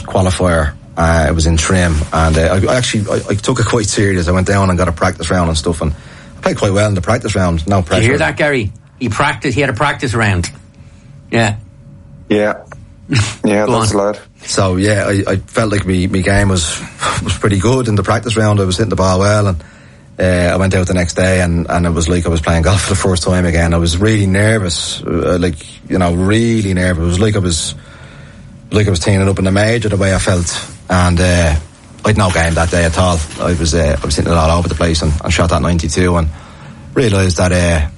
qualifier. It was in Trim, and I took it quite serious. I went down and got a practice round and stuff, and I played quite well in the practice round. No pressure. Did you hear that, Gary? He had a practice round. Yeah. Yeah. Yeah, that's a lot. So yeah, I felt like my game was pretty good in the practice round. I was hitting the ball well, and I went out the next day, and it was like I was playing golf for the first time again. I was really nervous, really nervous. It was like I was teeing it up in the major the way I felt, and I'd no game that day at all. I was hitting it all over the place and shot that 92, and realised that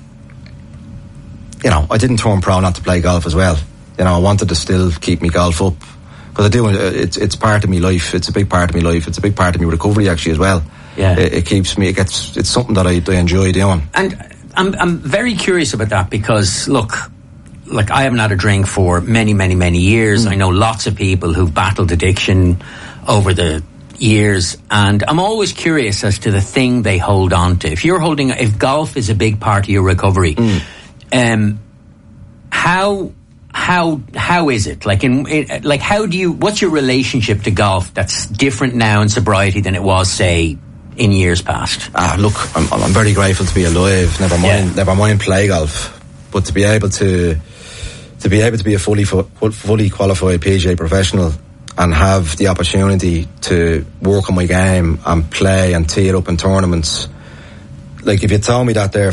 I didn't turn pro not to play golf as well. I wanted to still keep me golf up, because I do. It's part of my life. It's a big part of my life. It's a big part of my recovery actually as well. Yeah, it keeps me. It's something that I enjoy doing. And I'm very curious about that, because look, like I haven't had a drink for many, many, many years. I know lots of people who've battled addiction over the years, and I'm always curious as to the thing they hold on to. If golf is a big part of your recovery, how is it? What's your relationship to golf that's different now in sobriety than it was, say, in years past? Look, I'm very grateful to be alive. Never mind play golf, but to be able to be a fully qualified PGA professional and have the opportunity to work on my game and play and tee it up in tournaments. Like, if you told me that there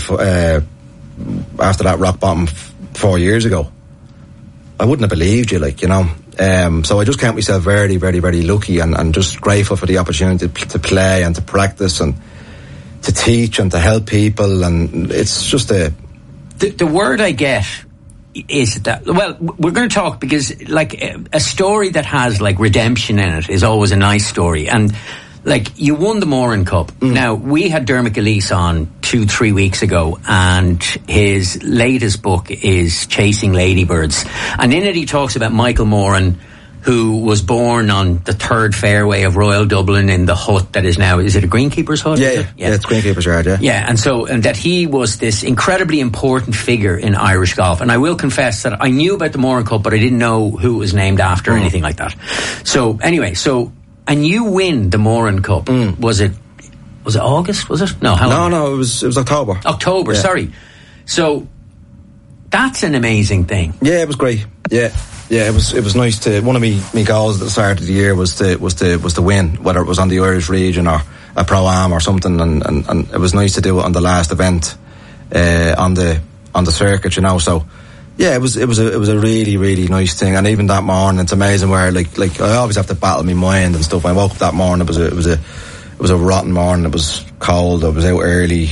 after that rock bottom 4 years ago, I wouldn't have believed you, so I just count myself very, very, very lucky and just grateful for the opportunity to play and to practice and to teach and to help people, and it's just the word I get is that, well, we're going to talk, because a story that has redemption in it is always a nice story, and you won the Moran Cup. Now, we had Dermot Gilleese on 2-3 weeks ago, and his latest book is Chasing Ladybirds, and in it he talks about Michael Moran, who was born on the third fairway of Royal Dublin in the hut that is now, is it a greenkeeper's hut? Yeah, it's greenkeeper's yard, yeah. Yeah, and that he was this incredibly important figure in Irish golf. And I will confess that I knew about the Moran Cup, but I didn't know who it was named after or anything like that. So anyway, and you win the Moran Cup. Was it August? Was it? No, how long? No, it was October. October, yeah. Sorry. So that's an amazing thing. Yeah, it was great. Yeah, it was nice to. One of my goals at the start of the year was to win, whether it was on the Irish region or a Pro-Am or something, and it was nice to do it on the last event on the circuit, So yeah, it was a really, really nice thing. And even that morning, it's amazing where like I always have to battle my mind and stuff. I woke up that morning, it was a rotten morning. It was cold. I was out early.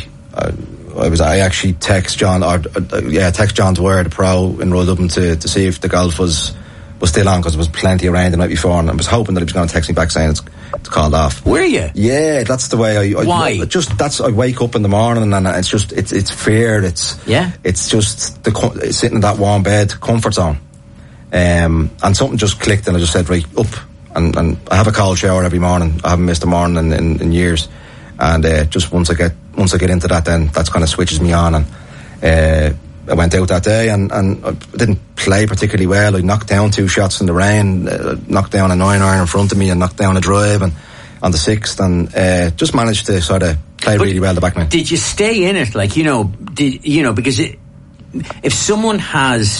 I actually text John John's Wire, the pro in Royal Dublin, to see if the golf was still on, because there was plenty of rain the night before, and I was hoping that he was going to text me back saying it's called off. Were you? Yeah, that's the way Why? I wake up in the morning and it's just it's fear. It's just sitting in that warm bed, comfort zone, and something just clicked, and I just said, right, up, and I have a cold shower every morning. I haven't missed a morning in years, and just once I get into that, then that's kind of switches me on. And I went out that day and I didn't play particularly well. I knocked down 2 shots in the rain, knocked down a 9-iron in front of me, and knocked down a drive and on the 6th, and just managed to sort of play really well the back nine. Did you stay in it? Because if someone has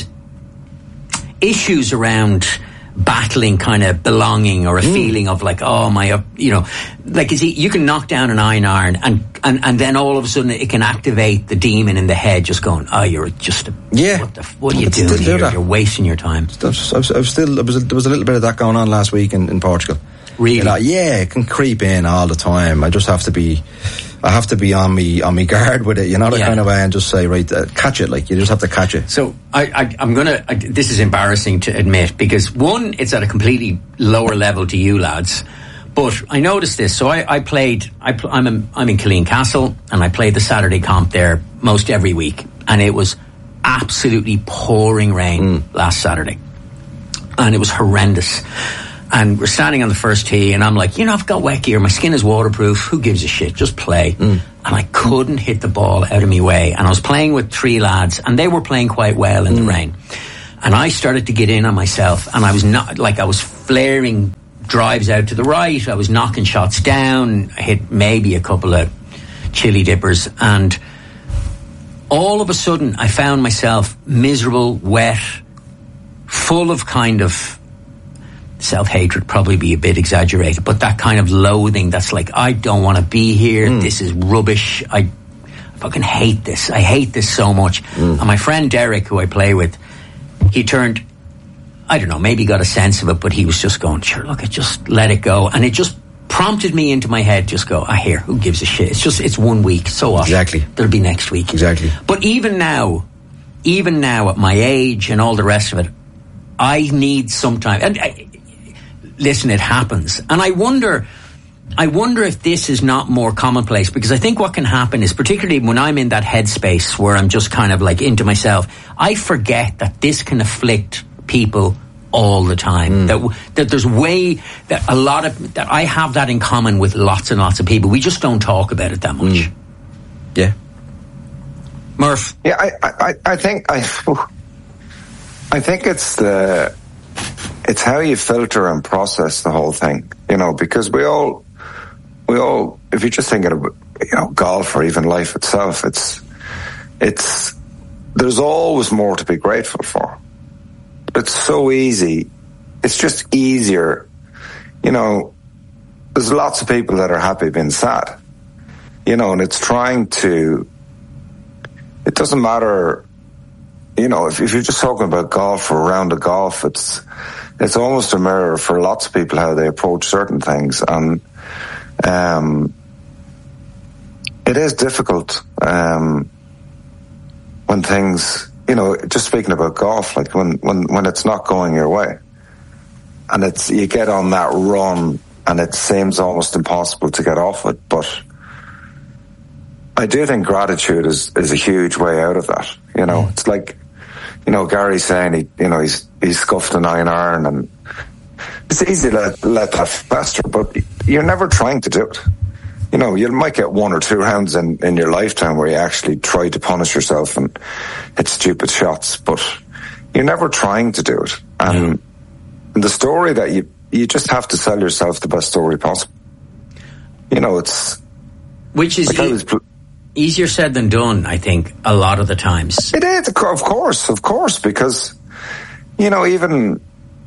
issues around battling kind of belonging or a feeling of you can knock down an 9-iron and then all of a sudden it can activate the demon in the head just going, you're just what are you doing here? You're wasting your time. There was a little bit of that going on last week in Portugal. Really? It can creep in all the time. I just have to be on me guard with it, that kind of way, and just say, right, catch it. You just have to catch it. So I'm gonna. This is embarrassing to admit, because one, it's at a completely lower level to you lads, but I noticed this. So I'm in Killeen Castle, and I played the Saturday comp there most every week, and it was absolutely pouring rain last Saturday, and it was horrendous. And we're standing on the first tee, and I'm like, I've got wet gear, my skin is waterproof, who gives a shit, just play. And I couldn't hit the ball out of my way, and I was playing with 3 lads, and they were playing quite well in the rain, and I started to get in on myself, and I was not, I was flaring drives out to the right. I was knocking shots down. I hit maybe a couple of chili dippers, and all of a sudden I found myself miserable, wet, full of kind of self-hatred, probably be a bit exaggerated, but that kind of loathing that's like, I don't want to be here. This is rubbish. I fucking hate this. I hate this so much. And my friend Derek, who I play with, he turned, I don't know, maybe got a sense of it, but he was just going, sure, look, just let it go. And it just prompted me into my head, just go, who gives a shit? It's 1 week, so what? Exactly. There'll be next week. Exactly. But even now at my age and all the rest of it, I need some time. And listen, it happens. And I wonder if this is not more commonplace, because I think what can happen is, particularly when I'm in that headspace where I'm just kind of like into myself, I forget that this can afflict people all the time. That there's that a lot of that I have that in common with lots and lots of people. We just don't talk about it that much. Yeah. Murph. Yeah, I think it's how you filter and process the whole thing, because we all, if you're just thinking of, golf or even life itself, there's always more to be grateful for. It's so easy. It's just easier. There's lots of people that are happy being sad, and it's it doesn't matter, if you're just talking about golf or a round of golf, it's almost a mirror for lots of people how they approach certain things. And it is difficult when things, just speaking about golf, like when it's not going your way, and you get on that run and it seems almost impossible to get off it. But I do think gratitude is a huge way out of that. It's like, Gary saying he's scuffed a 9 iron, and it's easy to let that fester, but you're never trying to do it. You might get 1 or 2 rounds in your lifetime where you actually try to punish yourself and hit stupid shots, but you're never trying to do it. And the story that you just have to sell yourself the best story possible. Which is easier said than done, I think, a lot of the times. It is, of course, because, even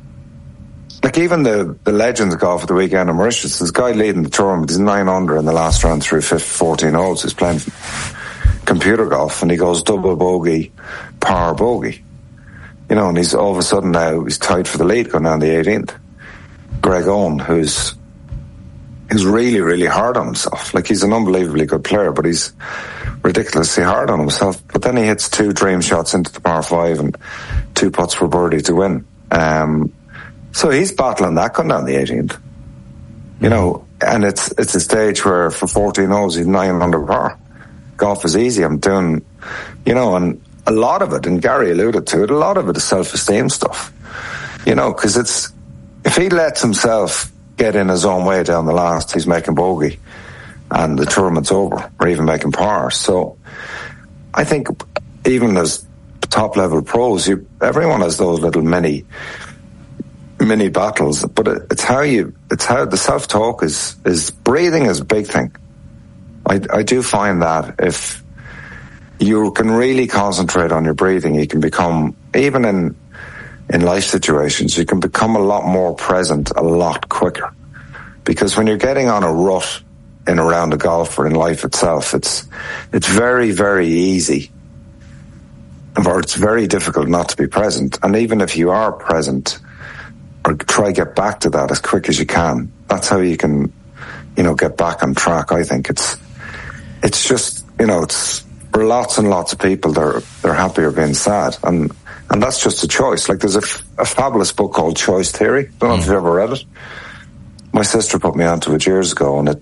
the legends of golf at the weekend in Mauritius, this guy leading the tournament, he's 9 under in the last round through 14 holes. He's playing computer golf, and he goes double bogey, par bogey. And he's all of a sudden now, he's tied for the lead going down the 18th. Greg Owen, who's really, really hard on himself. Like, he's an unbelievably good player, but he's ridiculously hard on himself. But then he hits 2 dream shots into the par 5 and 2 putts for birdie to win. So he's battling that going down the 18th. And it's a stage where for 14 holes he's 9 under par. Golf is easy. I'm doing, and a lot of it, and Gary alluded to it, a lot of it is self-esteem stuff. Because if he lets himself get in his own way down the last, he's making bogey and the tournament's over, or even making par. So I think even as top level pros, everyone has those little mini battles, but it's how the self-talk is breathing is a big thing. I do find that if you can really concentrate on your breathing, you can become, even in life situations, you can become a lot more present a lot quicker. Because when you're getting on a rut in a round of golf or in life itself, it's very, very easy, or it's very difficult not to be present. And even if you are present, or try get back to that as quick as you can, that's how you can, get back on track. I think it's just, it's for lots and lots of people, they're happier being sad. And that's just a choice. Like, there's a fabulous book called Choice Theory. Don't know if you've ever read it. My sister put me onto it years ago, and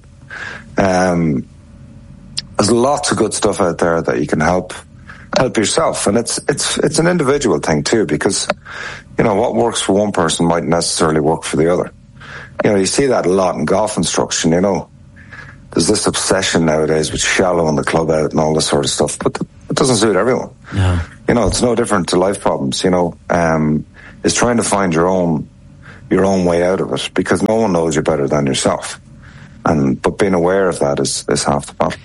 there's lots of good stuff out there that you can help yourself. And it's an individual thing too, because, what works for one person might necessarily work for the other. You see that a lot in golf instruction, There's this obsession nowadays with shallowing the club out and all this sort of stuff, but it doesn't suit everyone. No. It's no different to life problems, It's trying to find your own your own way out of it, because no one knows you better than yourself. But being aware of that is half the battle.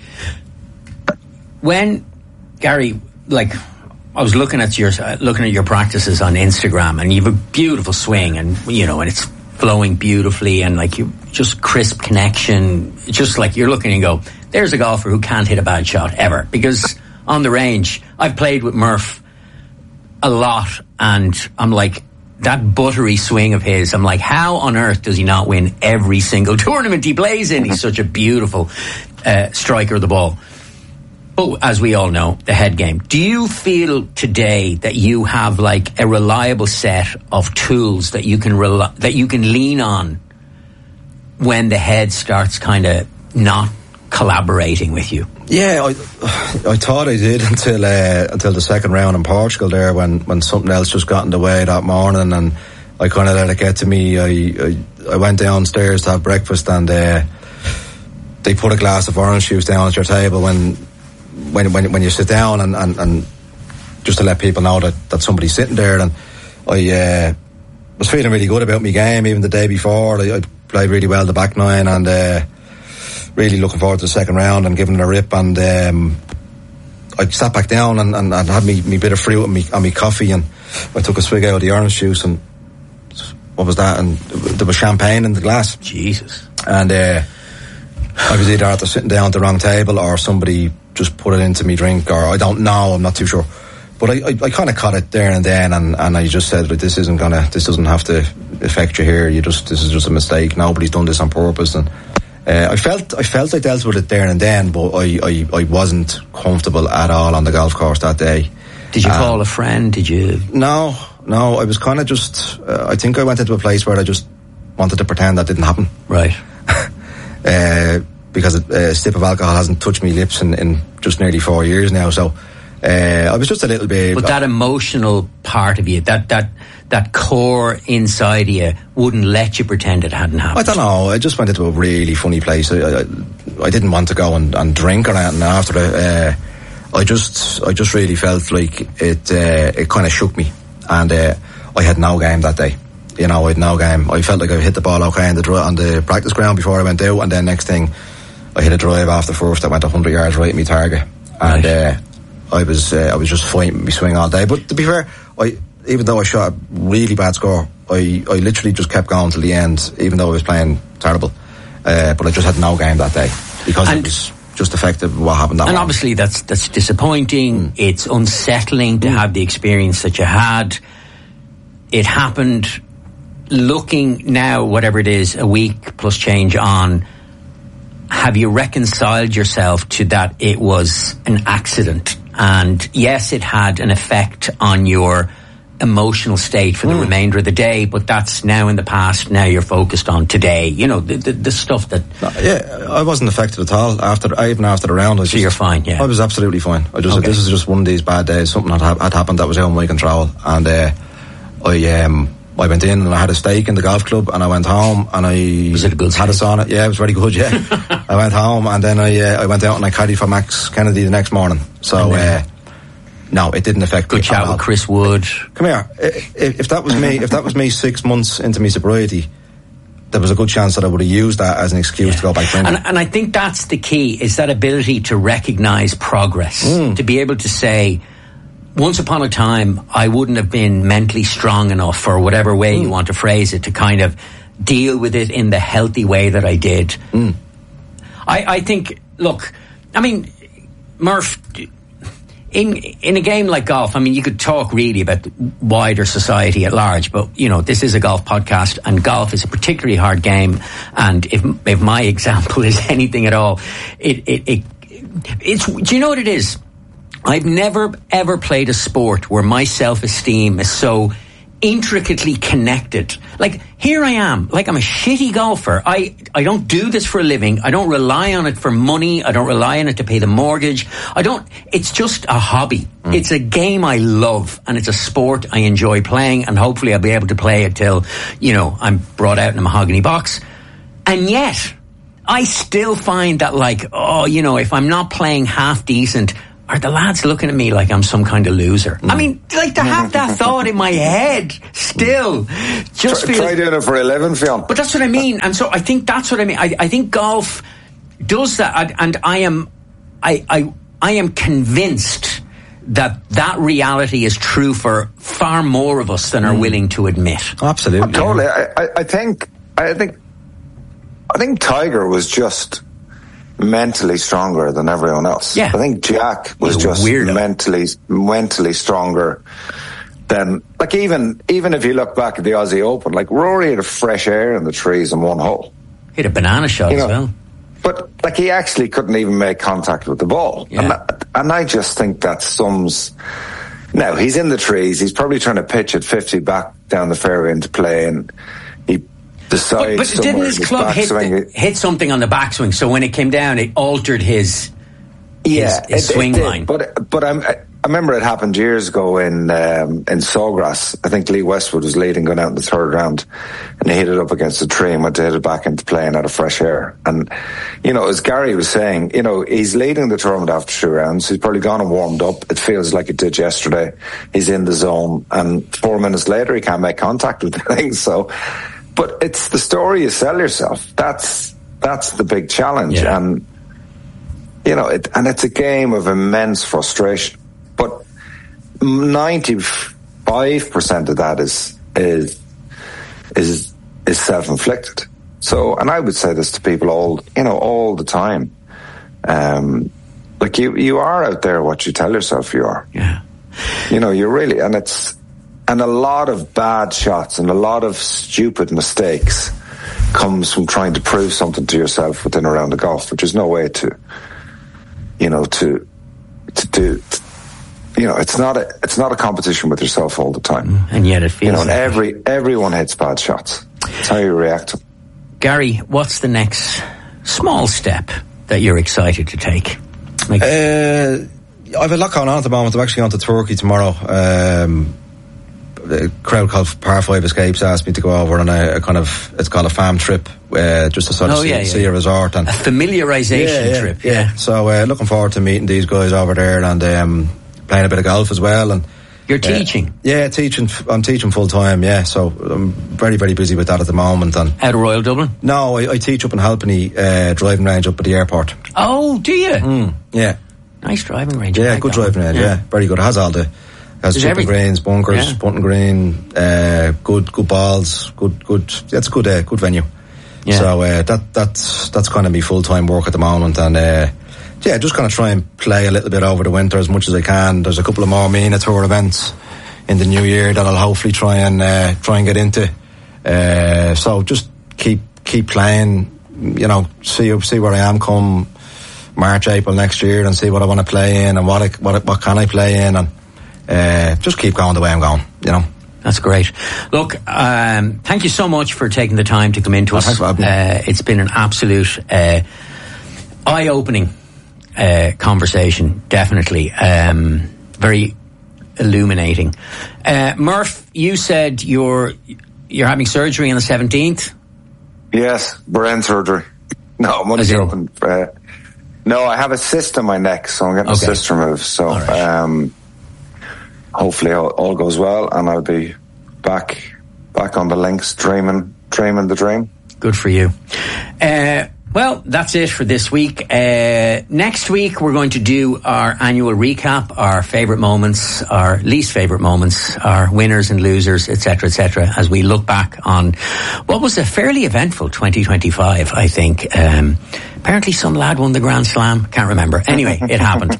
When, Gary, like, I was looking at your practices on Instagram, and you have a beautiful swing, and and it's flowing beautifully, and like you just crisp connection, just like you're looking and go, there's a golfer who can't hit a bad shot ever. Because on the range, I've played with Murph a lot, and I'm like, that buttery swing of his, I'm like, how on earth does he not win every single tournament he plays in? He's such a beautiful striker of the ball. But as we all know, the head game. Do you feel today that you have like a reliable set of tools that you can lean on when the head starts kind of not collaborating with you? Yeah, I thought I did until the second round in Portugal there, when something else just got in the way that morning, and I kind of let it get to me. I went downstairs to have breakfast, and they put a glass of orange juice down at your table when you sit down, and just to let people know that somebody's sitting there. And I was feeling really good about my game even the day before. I played really well the back nine, and really looking forward to the second round and giving it a rip. And I sat back down and had me bit of fruit and me coffee, and I took a swig out of the orange juice, and what was that? And there was champagne in the glass. Jesus. And I was either after sitting down at the wrong table, or somebody just put it into me drink, or I don't know, I'm not too sure. But I kind of caught it there and then, and I just said, this doesn't have to affect you here. This is just a mistake. Nobody's done this on purpose. And I felt I dealt with it there and then, but I wasn't comfortable at all on the golf course that day. Did you call a friend? Did you? No, I was kind of just, I think I went into a place where I just wanted to pretend that didn't happen. Right. Because a sip of alcohol hasn't touched me lips in just nearly 4 years now, so I was just a little bit. But that emotional part of you, that core inside of you, wouldn't let you pretend it hadn't happened. I don't know. I just went into a really funny place. I didn't want to go and drink or anything after it. I just really felt like it kind of shook me, and I had no game that day. I had no game. I felt like I hit the ball okay on the practice ground before I went out, and then next thing, I hit a drive after first that went 100 yards right at my target, and I was just fighting my swing all day. But to be fair, even though I shot a really bad score, I literally just kept going till the end, even though I was playing terrible. But I just had no game that day because it was just effective what happened that And morning. Obviously that's disappointing. It's unsettling to have the experience that you had. It happened. Looking now, whatever it is, a week plus change on, have you reconciled yourself to that it was an accident? And yes, it had an effect on your emotional state for the remainder of the day, but that's now in the past. Now you're focused on today. The stuff that... Yeah, I wasn't affected at all even after the round. So you're fine, yeah. I was absolutely fine. This is just one of these bad days. Something had happened that was out of my control. And I went in and I had a steak in the golf club, and I went home and Was it a good had a sauna. Yeah, it was very good, yeah. I went home and then I went out and I caddied for Max Kennedy the next morning. So, no, it didn't affect me. Good chat with Chris Wood. Come here. If that was me 6 months into my sobriety, there was a good chance that I would have used that as an excuse to go back drinking. And I think that's the key, is that ability to recognise progress. To be able to say, once upon a time, I wouldn't have been mentally strong enough, or whatever way you want to phrase it, to kind of deal with it in the healthy way that I did. I think, look, I mean, Murph, in a game like golf, I mean, you could talk really about the wider society at large, but, this is a golf podcast, and golf is a particularly hard game, and if my example is anything at all, it's, do you know what it is? I've never, ever played a sport where my self-esteem is so intricately connected. Like, here I am, like I'm a shitty golfer. I don't do this for a living. I don't rely on it for money. I don't rely on it to pay the mortgage. It's just a hobby. It's a game I love, and it's a sport I enjoy playing, and hopefully I'll be able to play it till, I'm brought out in a mahogany box. And yet, I still find that if I'm not playing half decent, are the lads looking at me like I'm some kind of loser? I mean, like, to have that thought in my head still just feels... Try doing it for a living, Fionn. But that's what I mean. And so I think that's what I mean. I think golf does that, and I am convinced that reality is true for far more of us than are willing to admit. Absolutely. Totally. I think Tiger was just mentally stronger than everyone else. Yeah. I think Jack was just mentally stronger than, like, even if you look back at the Aussie Open, like, Rory had a fresh air in the trees in one hole. He had a banana shot as well. But, like, he actually couldn't even make contact with the ball. Yeah. And I just think that sums... Now, he's in the trees. He's probably trying to pitch at 50 back down the fairway into play, and he decides... But didn't his club hit something on the backswing, so when it came down, it altered his swing line? But I remember it happened years ago in Sawgrass. I think Lee Westwood was leading going out in the third round, and he hit it up against a tree and went to hit it back into play and out of fresh air. And, you know, as Gary was saying, you know, he's leading the tournament after 2 rounds. He's probably gone and warmed up. It feels like it did yesterday. He's in the zone, and 4 minutes later he can't make contact with the thing. So, but it's the story you sell yourself. That's the big challenge. Yeah. And, you know, it's a game of immense frustration. But 95% of that is self-inflicted. So, and I would say this to people all the time. Like, you are out there what you tell yourself you are. Yeah. You know, you're really, and a lot of bad shots and a lot of stupid mistakes comes from trying to prove something to yourself within a round of golf, which is no way to do. You know, it's not a competition with yourself all the time. And yet it feels, you know, and everyone hits bad shots. It's how you react to them. Gary, what's the next small step that you're excited to take? I have a lot going on at the moment. I'm actually going to Turkey tomorrow. A crowd called Par 5 Escapes asked me to go over on it's called a farm trip, just to sort of see a resort. And a familiarisation trip. Yeah. So looking forward to meeting these guys over there and playing a bit of golf as well. And you're teaching? Teaching. I'm teaching full time. Yeah, so I'm very, very busy with that at the moment. And out of Royal Dublin? No, I teach up in Halpenny driving range up at the airport. Oh, do you? Yeah. Nice driving range. Yeah, good driving range. Yeah, very good. It has all the chipping greens, bunkers, punting green, good balls, good. That's a good venue. Yeah. So that's kind of me full time work at the moment, and just kind of try and play a little bit over the winter as much as I can. There's a couple of more MENA Tour events in the new year that I'll hopefully try and get into. So just keep playing. You know, see where I am come March, April next year, and see what I want to play in and what can I play in, and just keep going the way I'm going. You know. That's great. Look, thank you so much for taking the time to come into us. Thanks for having me. It's been an absolute eye-opening conversation, definitely. Very illuminating. Murph, you said you're having surgery on the 17th? Yes, brain surgery. No, I'm only joking. No, I have a cyst in my neck, so I'm getting a cyst removed. So, right. Hopefully all goes well, and I'll be back on the links, dreaming the dream. Good for you. Well, that's it for this week. Next week, we're going to do our annual recap, our favourite moments, our least favourite moments, our winners and losers, etc., as we look back on what was a fairly eventful 2025, I think. Apparently some lad won the Grand Slam. Can't remember. Anyway, it happened.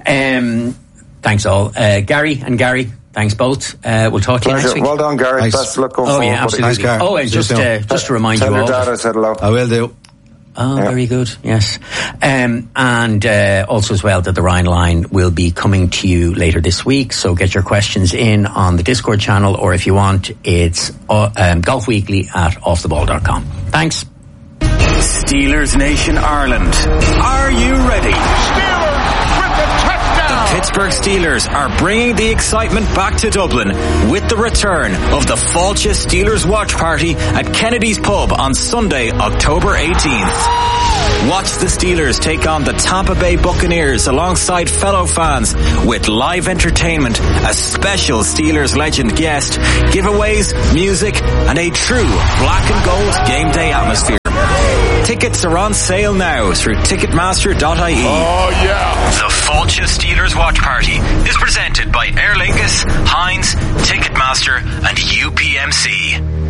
Thanks all. Gary, thanks both. We'll talk to you next week. Well done, Gary. Thanks. Best of luck going forward. Yeah, absolutely. Thanks, oh, and just to remind you all. Tell your dad I said hello. I will do. Oh, yeah. Very good. Yes. And also as well that the Ryan Line will be coming to you later this week. So get your questions in on the Discord channel, or if you want, it's Golf Weekly at offtheball.com. Thanks. Steelers Nation Ireland. Are you ready? Steelers with the touchdown! The Pittsburgh Steelers are bringing the excitement back to Dublin with the return of the Fáilte Steelers Watch Party at Kennedy's Pub on Sunday, October 18th. Watch the Steelers take on the Tampa Bay Buccaneers alongside fellow fans with live entertainment, a special Steelers legend guest, giveaways, music, and a true black and gold game day atmosphere. Tickets are on sale now through Ticketmaster.ie. Oh, yeah. The Fáilte Steelers Watch Party is presented by Aer Lingus, Heinz, Ticketmaster, and UPMC.